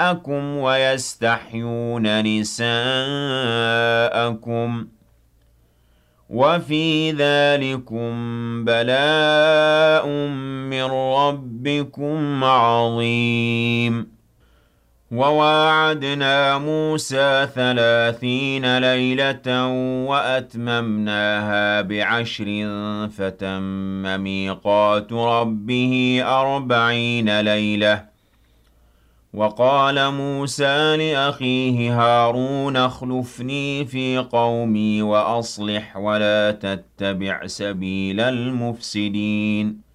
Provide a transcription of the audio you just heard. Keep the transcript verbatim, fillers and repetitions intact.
نِسَاءَكُمْ وَيَسْتَحْيُونَ نِسَاءَكُمْ ۚ وَفِي ذَٰلِكُم بَلَاءٌ مِّن رَّبِّكُمْ عَظِيمٌ وَوَاعَدْنَا مُوسَىٰ ثَلَاثِينَ لَيْلَةً وَأَتْمَمْنَاهَا بِعَشْرٍ فَتَمَّ مِيقَاتُ رَبِّهِ أَرْبَعِينَ لَيْلَةً ۚ وَقَالَ مُوسَىٰ لِأَخِيهِ هَارُونَ اخْلُفْنِي فِي قَوْمِي وَأَصْلِحْ وَلَا تَتَّبِعْ سَبِيلَ الْمُفْسِدِينَ